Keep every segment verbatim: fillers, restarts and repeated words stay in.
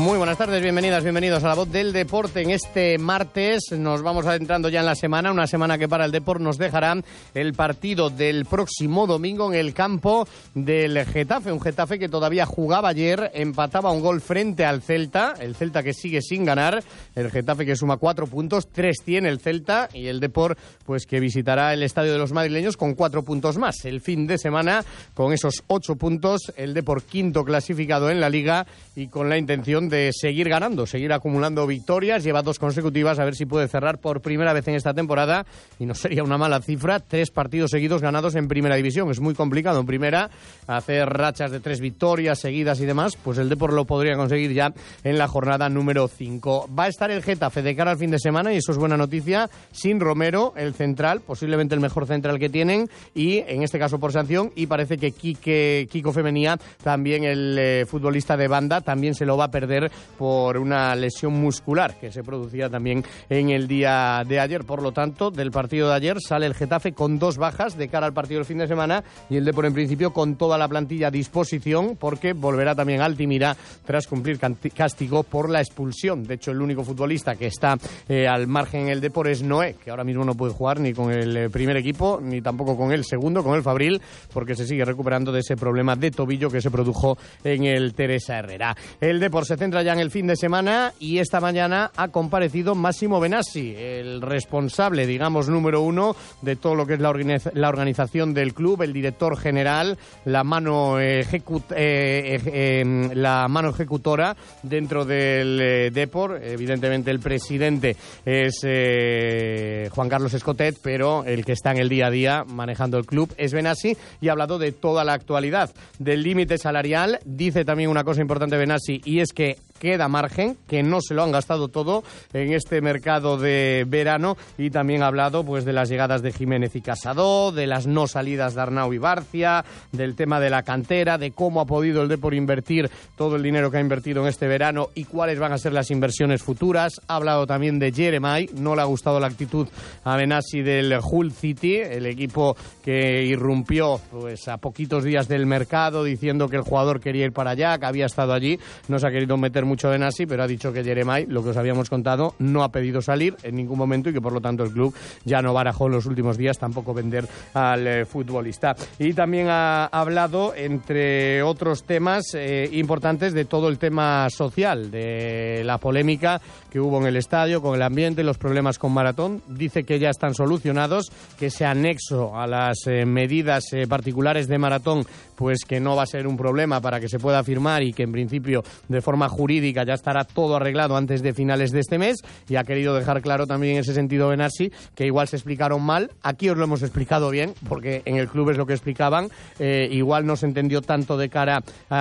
Muy buenas tardes, bienvenidas, bienvenidos a La Voz del Deporte. En este martes nos vamos adentrando ya en la semana, una semana que para el Depor nos dejará el partido del próximo domingo en el campo del Getafe. Un Getafe que todavía jugaba ayer, empataba un gol frente al Celta, el Celta que sigue sin ganar, el Getafe que suma cuatro puntos, tres tiene el Celta y el Depor pues que visitará el estadio de los madrileños con cuatro puntos más. El fin de semana con esos ocho puntos, el Depor quinto clasificado en la Liga y con la intención de seguir ganando, seguir acumulando victorias, lleva dos consecutivas, a ver si puede cerrar por primera vez en esta temporada, y no sería una mala cifra, tres partidos seguidos ganados en Primera División. Es muy complicado en Primera hacer rachas de tres victorias seguidas y demás, pues el Depor lo podría conseguir ya en la jornada número cinco. Va a estar el Getafe de cara al fin de semana, y eso es buena noticia, sin Romero, el central, posiblemente el mejor central que tienen, y en este caso por sanción, y parece que Quique, Kiko Femenía, también el eh, futbolista de banda, también se lo va a perder por una lesión muscular que se producía también en el día de ayer. Por lo tanto, del partido de ayer sale el Getafe con dos bajas de cara al partido del fin de semana, y el Depor en principio con toda la plantilla a disposición, porque volverá también Altimira tras cumplir castigo por la expulsión. De hecho, el único futbolista que está eh, al margen en el Depor es Noé, que ahora mismo no puede jugar ni con el primer equipo ni tampoco con el segundo, con el Fabril, porque se sigue recuperando de ese problema de tobillo que se produjo en el Teresa Herrera. El Depor se centra ya en el fin de semana, y esta mañana ha comparecido Massimo Benassi, el responsable, digamos, número uno de todo lo que es la, organiz- la organización del club, el director general, la mano, ejecut- eh, eh, eh, la mano ejecutora dentro del eh, Depor. Evidentemente el presidente es eh, Juan Carlos Escotet, pero el que está en el día a día manejando el club es Benassi, y ha hablado de toda la actualidad, del límite salarial. Dice también una cosa importante Benassi, y es que queda margen, que no se lo han gastado todo en este mercado de verano, y también ha hablado pues de las llegadas de Jiménez y Casado, de las no salidas de Arnau y Barcia, del tema de la cantera, de cómo ha podido el Depor invertir todo el dinero que ha invertido en este verano y cuáles van a ser las inversiones futuras. Ha hablado también de Jeremai, no le ha gustado la actitud a Benassi del Hull City, el equipo que irrumpió pues a poquitos días del mercado diciendo que el jugador quería ir para allá, que había estado allí. No se ha querido meter mucho Benassi, pero ha dicho que Jeremai, lo que os habíamos contado, no ha pedido salir en ningún momento, y que por lo tanto el club ya no barajó en los últimos días tampoco vender al eh, futbolista. Y también ha hablado, entre otros temas eh, importantes, de todo el tema social, de la polémica que hubo en el estadio con el ambiente, los problemas con Maratón. Dice que ya están solucionados, que ese anexo a las eh, medidas eh, particulares de Maratón, pues que no va a ser un problema para que se pueda firmar, y que en principio de forma jurídica ya estará todo arreglado antes de finales de este mes. Y ha querido dejar claro también en ese sentido Benassi que igual se explicaron mal. Aquí os lo hemos explicado bien, porque en el club es lo que explicaban. Eh, igual no se entendió tanto de cara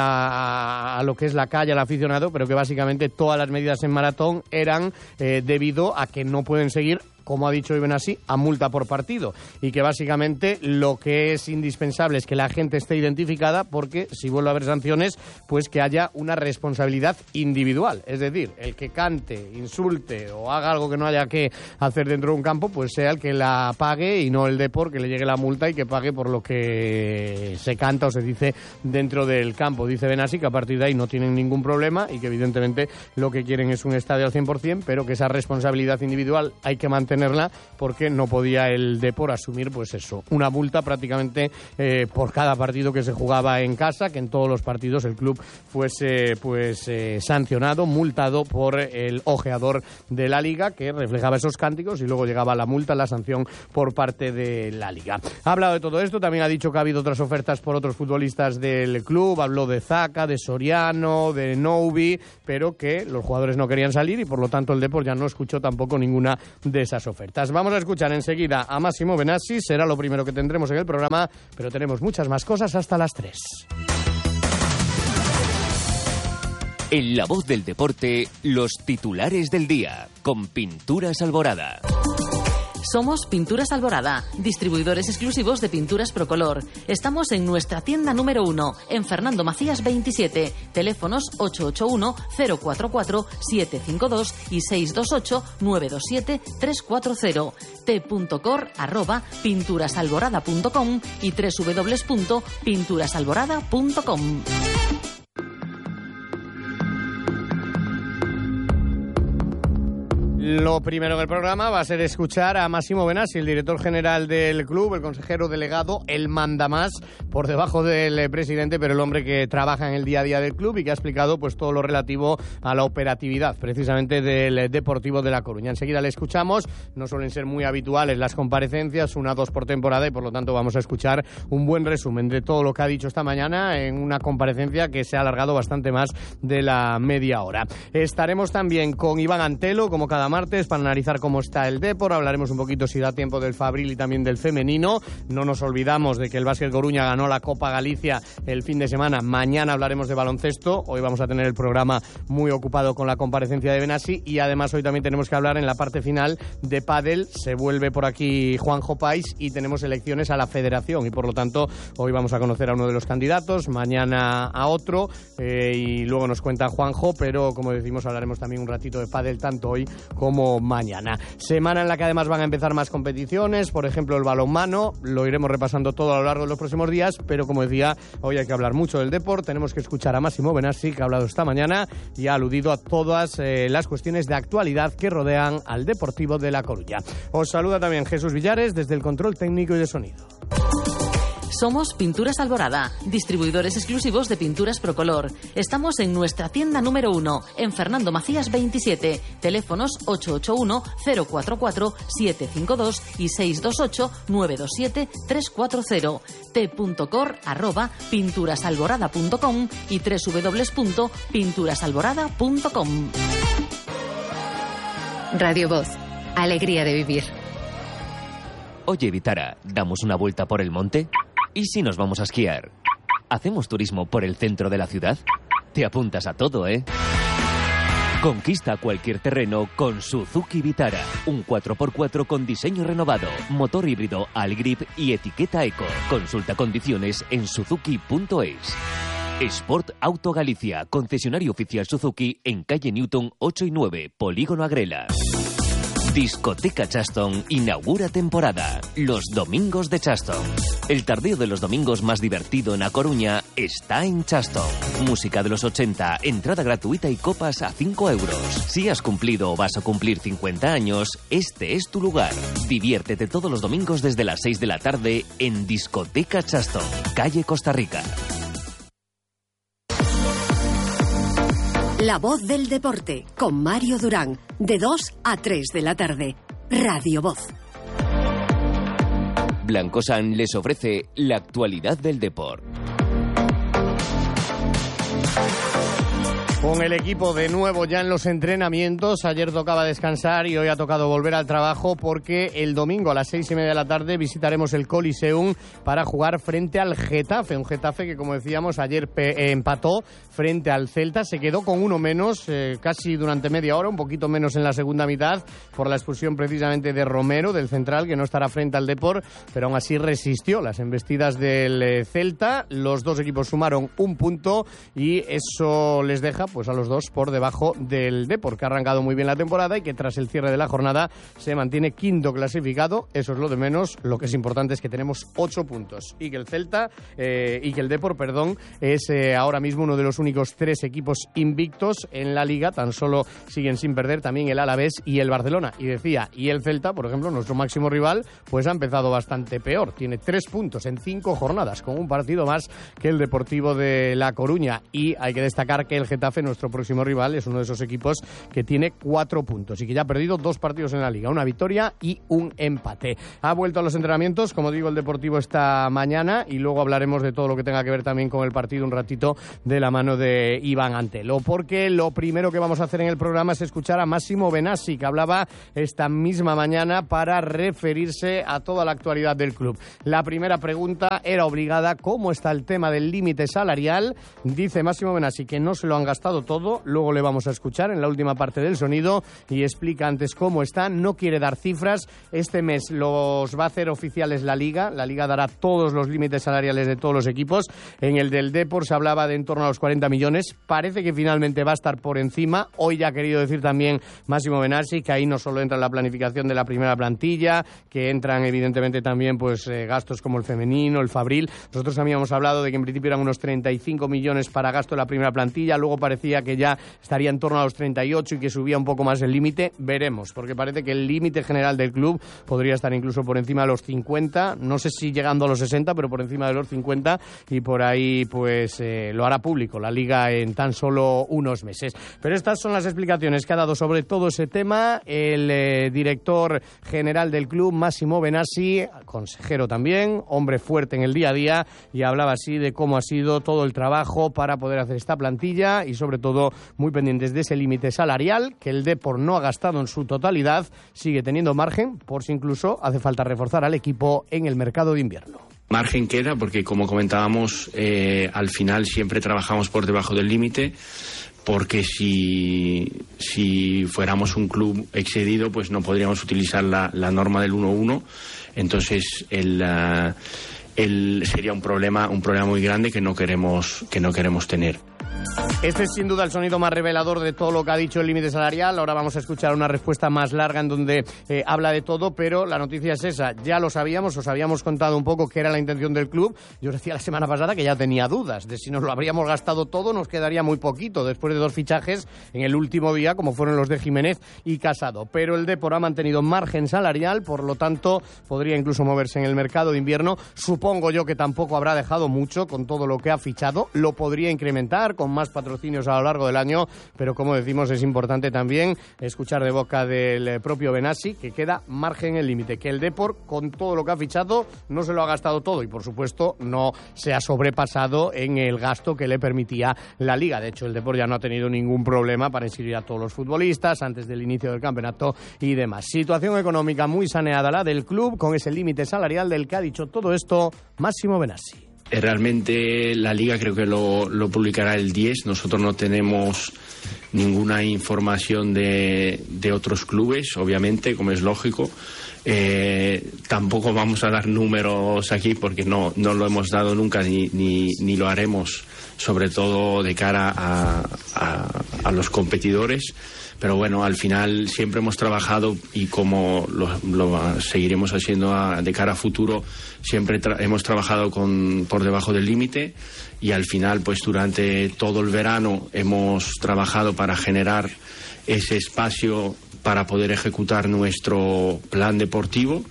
a, a lo que es la calle, al aficionado, pero que básicamente todas las medidas en Maratón eran eh, debido a que no pueden seguir, como ha dicho Benassi, a multa por partido, y que básicamente lo que es indispensable es que la gente esté identificada, porque si vuelve a haber sanciones, pues que haya una responsabilidad individual. Es decir, el que cante, insulte o haga algo que no haya que hacer dentro de un campo, pues sea el que la pague, y no el Depor, que le llegue la multa y que pague por lo que se canta o se dice dentro del campo. Dice Benassi que a partir de ahí no tienen ningún problema, y que evidentemente lo que quieren es un estadio al cien por ciento, pero que esa responsabilidad individual hay que mantener tenerla, porque no podía el Depor asumir pues eso, una multa prácticamente eh, por cada partido que se jugaba en casa, que en todos los partidos el club fuese pues eh, sancionado, multado por el ojeador de la Liga, que reflejaba esos cánticos, y luego llegaba la multa, la sanción por parte de la Liga. Ha hablado de todo esto, también ha dicho que ha habido otras ofertas por otros futbolistas del club, habló de Zaka, de Soriano, de Noubi, pero que los jugadores no querían salir, y por lo tanto el Depor ya no escuchó tampoco ninguna de esas ofertas. Vamos a escuchar enseguida a Massimo Benassi, será lo primero que tendremos en el programa, pero tenemos muchas más cosas hasta las tres. En La Voz del Deporte, los titulares del día, con Pinturas Alborada. Somos Pinturas Alborada, distribuidores exclusivos de pinturas Procolor. Estamos en nuestra tienda número uno, en Fernando Macías veintisiete. Teléfonos ocho ocho uno, cero cuatro cuatro, siete cinco dos y seis dos ocho, nueve dos siete, tres cuatro cero. t.cor arroba pinturasalborada punto com y doble u doble u doble u punto pinturasalborada punto com. Lo primero en el programa va a ser escuchar a Massimo Benassi, el director general del club, el consejero delegado, el mandamás por debajo del presidente, pero el hombre que trabaja en el día a día del club y que ha explicado pues todo lo relativo a la operatividad precisamente del Deportivo de La Coruña. Enseguida le escuchamos, no suelen ser muy habituales las comparecencias, una o dos por temporada, y por lo tanto vamos a escuchar un buen resumen de todo lo que ha dicho esta mañana en una comparecencia que se ha alargado bastante más de la media hora. Estaremos también con Iván Antelo, como cada martes, para analizar cómo está el Depor. Hablaremos un poquito, si da tiempo, del Fabril y también del femenino. No nos olvidamos de que el Básquet Coruña ganó la Copa Galicia el fin de semana. Mañana hablaremos de baloncesto. Hoy vamos a tener el programa muy ocupado con la comparecencia de Benassi, y además hoy también tenemos que hablar en la parte final de pádel. Se vuelve por aquí Juanjo Pais y tenemos elecciones a la federación, y por lo tanto hoy vamos a conocer a uno de los candidatos, mañana a otro, eh, y luego nos cuenta Juanjo, pero como decimos hablaremos también un ratito de pádel tanto hoy como mañana. Semana en la que además van a empezar más competiciones, por ejemplo el balonmano, lo iremos repasando todo a lo largo de los próximos días, pero como decía, hoy hay que hablar mucho del deporte. Tenemos que escuchar a Massimo Benassi, que ha hablado esta mañana y ha aludido a todas eh, las cuestiones de actualidad que rodean al Deportivo de La Coruña. Os saluda también Jesús Villares desde el control técnico y de sonido. Somos Pinturas Alborada, distribuidores exclusivos de pinturas Procolor. Estamos en nuestra tienda número uno, en Fernando Macías veintisiete. Teléfonos ocho ocho uno, cero cuatro cuatro, siete cinco dos y seis dos ocho, nueve dos siete, tres cuatro cero. t.cor arroba pinturasalborada punto com y doble u doble u doble u punto pinturasalborada punto com. Radio Voz. Alegría de vivir. Oye, Vitara, ¿damos una vuelta por el monte? ¿Y si nos vamos a esquiar? ¿Hacemos turismo por el centro de la ciudad? Te apuntas a todo, ¿eh? Conquista cualquier terreno con Suzuki Vitara. Un cuatro por cuatro con diseño renovado, motor híbrido Algrip y etiqueta Eco. Consulta condiciones en suzuki punto es. Sport Auto Galicia, concesionario oficial Suzuki en calle Newton ocho y nueve, Polígono Agrela. Discoteca Chaston inaugura temporada. Los domingos de Chaston. El tardeo de los domingos más divertido en A Coruña está en Chaston. Música de los ochenta, entrada gratuita y copas a cinco euros. Si has cumplido o vas a cumplir cincuenta años, este es tu lugar. Diviértete todos los domingos desde las seis de la tarde en Discoteca Chaston, calle Costa Rica. La voz del deporte, con Mario Durán, de dos a tres de la tarde. Radio Voz. Blancosan les ofrece la actualidad del deporte. Con el equipo de nuevo ya en los entrenamientos. Ayer tocaba descansar y hoy ha tocado volver al trabajo, porque el domingo a las seis y media de la tarde visitaremos el Coliseum para jugar frente al Getafe. Un Getafe que, como decíamos, ayer pe- eh, empató frente al Celta. Se quedó con uno menos eh, casi durante media hora, un poquito menos en la segunda mitad, por la expulsión precisamente de Romero, del central, que no estará frente al Depor, pero aún así resistió las embestidas del eh, Celta. Los dos equipos sumaron un punto y eso les deja pues a los dos por debajo del Depor, que ha arrancado muy bien la temporada y que tras el cierre de la jornada se mantiene quinto clasificado. Eso es lo de menos. Lo que es importante es que tenemos ocho puntos y que el Celta eh, y que el Depor, perdón, es eh, ahora mismo uno de los únicos tres equipos invictos en la Liga. Tan solo siguen sin perder también el Alavés y el Barcelona. Y decía, y el Celta, por ejemplo, nuestro máximo rival, pues ha empezado bastante peor. Tiene tres puntos en cinco jornadas, con un partido más que el Deportivo de La Coruña. Y hay que destacar que el Getafe, nuestro próximo rival, es uno de esos equipos que tiene cuatro puntos y que ya ha perdido dos partidos en la Liga, una victoria y un empate. Ha vuelto a los entrenamientos, como digo, el Deportivo esta mañana, y luego hablaremos de todo lo que tenga que ver también con el partido un ratito de la mano de Iván Antelo, porque lo primero que vamos a hacer en el programa es escuchar a Massimo Benassi, que hablaba esta misma mañana para referirse a toda la actualidad del club. La primera pregunta era obligada: ¿cómo está el tema del límite salarial? Dice Massimo Benassi que no se lo han gastado todo. Luego le vamos a escuchar en la última parte del sonido y explica antes cómo está. No quiere dar cifras. Este mes los va a hacer oficiales la Liga. La Liga dará todos los límites salariales de todos los equipos. En el del Depor se hablaba de en torno a los cuarenta millones. Parece que finalmente va a estar por encima. Hoy ya ha querido decir también Massimo Benassi que ahí no solo entra la planificación de la primera plantilla, que entran evidentemente también pues eh, gastos como el femenino, el Fabril. Nosotros habíamos hablado de que en principio eran unos treinta y cinco millones para gasto de la primera plantilla. Luego parecía decía que ya estaría en torno a los treinta y ocho y que subía un poco más el límite. Veremos, porque parece que el límite general del club podría estar incluso por encima de los cincuenta, no sé si llegando a los sesenta, pero por encima de los cincuenta, y por ahí pues eh, lo hará público la Liga en tan solo unos meses. Pero estas son las explicaciones que ha dado sobre todo ese tema el eh, director general del club, Massimo Benassi, consejero también, hombre fuerte en el día a día, y hablaba así de cómo ha sido todo el trabajo para poder hacer esta plantilla y sobre todo muy pendientes de ese límite salarial que el Depor no ha gastado en su totalidad, sigue teniendo margen por si incluso hace falta reforzar al equipo en el mercado de invierno. Margen queda porque, como comentábamos, eh, al final siempre trabajamos por debajo del límite, porque si, si fuéramos un club excedido, pues no podríamos utilizar la, la norma del uno uno. Entonces, el, uh, el, sería un problema, un problema muy grande que no queremos, que no queremos tener. Este es sin duda el sonido más revelador de todo lo que ha dicho el límite salarial. Ahora vamos a escuchar una respuesta más larga en donde eh, habla de todo, pero la noticia es esa. Ya lo sabíamos, os habíamos contado un poco qué era la intención del club. Yo os decía la semana pasada que ya tenía dudas de si nos lo habríamos gastado todo, nos quedaría muy poquito después de dos fichajes en el último día, como fueron los de Jiménez y Casado. Pero el Depor ha mantenido margen salarial, por lo tanto podría incluso moverse en el mercado de invierno. Supongo yo que tampoco habrá dejado mucho con todo lo que ha fichado. Lo podría incrementar con más patrocinios a lo largo del año, pero como decimos es importante también escuchar de boca del propio Benassi que queda margen en el límite, que el Depor con todo lo que ha fichado no se lo ha gastado todo y por supuesto no se ha sobrepasado en el gasto que le permitía la Liga. De hecho el Depor ya no ha tenido ningún problema para inscribir a todos los futbolistas antes del inicio del campeonato y demás. Situación económica muy saneada la del club con ese límite salarial del que ha dicho todo esto Massimo Benassi. Realmente la Liga creo que lo, lo publicará el diez. Nosotros no tenemos ninguna información de, de otros clubes, obviamente, como es lógico. Eh, tampoco vamos a dar números aquí porque no, no lo hemos dado nunca ni, ni, ni lo haremos, sobre todo de cara a, a, a los competidores. Pero bueno, al final siempre hemos trabajado y como lo, lo seguiremos haciendo a, de cara a futuro, siempre tra- hemos trabajado con, por debajo del límite y al final pues durante todo el verano hemos trabajado para generar ese espacio para poder ejecutar nuestro plan deportivo.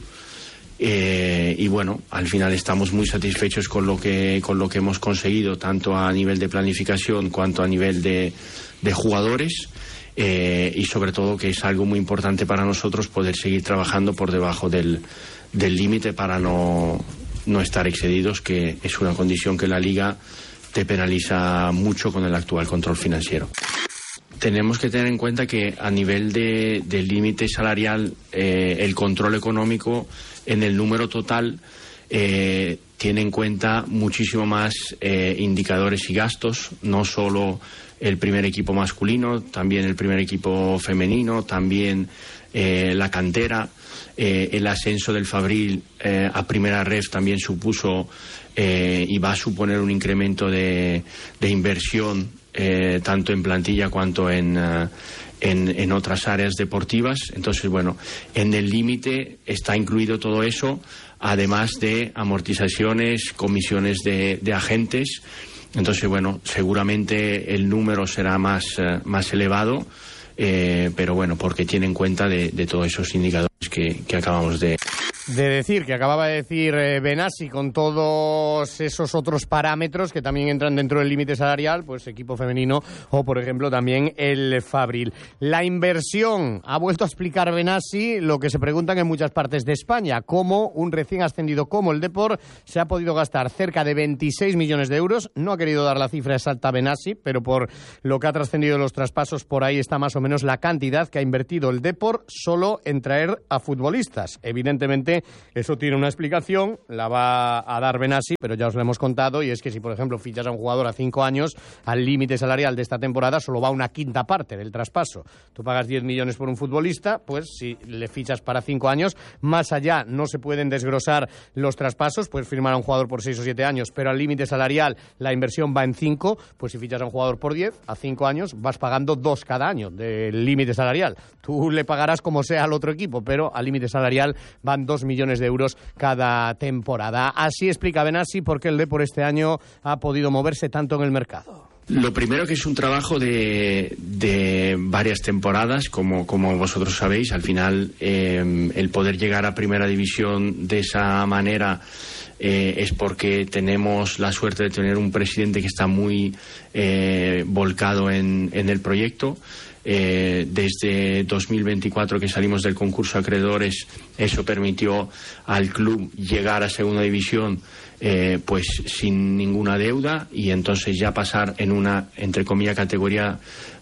Eh, y bueno, al final estamos muy satisfechos con lo que con lo que hemos conseguido, tanto a nivel de planificación cuanto a nivel de, de jugadores. Eh, y sobre todo que es algo muy importante para nosotros poder seguir trabajando por debajo del, del límite para no, no estar excedidos, que es una condición que la Liga te penaliza mucho con el actual control financiero. Tenemos que tener en cuenta que a nivel de, del límite salarial, eh, el control económico en el número total eh, tiene en cuenta muchísimo más eh, indicadores y gastos, no solo el primer equipo masculino, también el primer equipo femenino, también eh, la cantera, eh, el ascenso del Fabril eh, a primera ref también supuso eh, y va a suponer un incremento de, de inversión eh, tanto en plantilla cuanto en, uh, en, en otras áreas deportivas. Entonces, bueno, en el límite está incluido todo eso, además de amortizaciones, comisiones de, de agentes. Entonces, bueno, seguramente el número será más, uh, más elevado, eh, pero bueno, porque tiene en cuenta de, de todos esos indicadores que, que acabamos de... De decir, que acababa de decir eh, Benassi, con todos esos otros parámetros que también entran dentro del límite salarial, pues equipo femenino o, por ejemplo, también el Fabril. La inversión, ha vuelto a explicar Benassi lo que se preguntan en muchas partes de España, cómo un recién ascendido como el Depor se ha podido gastar cerca de veintiséis millones de euros. No ha querido dar la cifra exacta Benassi, pero por lo que ha trascendido los traspasos, por ahí está más o menos la cantidad que ha invertido el Depor solo en traer a futbolistas. Evidentemente, eso tiene una explicación, la va a dar Benassi, pero ya os lo hemos contado, y es que si, por ejemplo, fichas a un jugador a cinco años, al límite salarial de esta temporada solo va una quinta parte del traspaso. Tú pagas diez millones por un futbolista, pues si le fichas para cinco años, más allá no se pueden desglosar los traspasos, puedes firmar a un jugador por seis o siete años, pero al límite salarial la inversión va en cinco, pues si fichas a un jugador por diez, a cinco años vas pagando dos cada año del límite salarial. Tú le pagarás como sea al otro equipo, pero al límite salarial van dos millones de euros cada temporada. Así explica Benassi por qué el Depor este año ha podido moverse tanto en el mercado. Lo primero que es un trabajo de, de varias temporadas, como, como vosotros sabéis. Al final, eh, el poder llegar a Primera División de esa manera eh, es porque tenemos la suerte de tener un presidente que está muy eh, volcado en, en el proyecto. Eh, desde dos mil veinticuatro que salimos del concurso de acreedores, eso permitió al club llegar a Segunda División eh, pues sin ninguna deuda, y entonces ya pasar en una, entre comillas, categoría